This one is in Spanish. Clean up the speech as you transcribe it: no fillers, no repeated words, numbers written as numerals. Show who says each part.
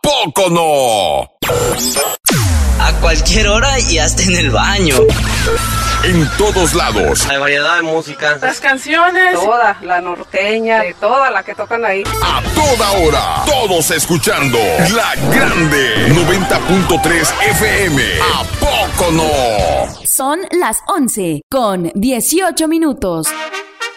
Speaker 1: poco no?
Speaker 2: A cualquier hora y hasta en el baño.
Speaker 1: En todos lados.
Speaker 3: Hay variedad de música.
Speaker 4: Las canciones.
Speaker 5: Toda, la norteña, de toda la que tocan ahí.
Speaker 1: A toda hora. Todos escuchando La Grande 90.3 FM. ¿A poco no?
Speaker 6: Son las 11 con 18 minutos.